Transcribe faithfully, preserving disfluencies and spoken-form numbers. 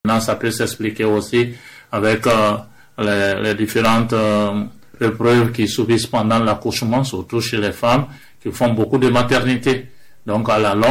Ça peut s'expliquer aussi avec euh, les, les différentes euh, épreuves qui subissent pendant l'accouchement, surtout chez les femmes qui font beaucoup de maternité. Donc à la longue,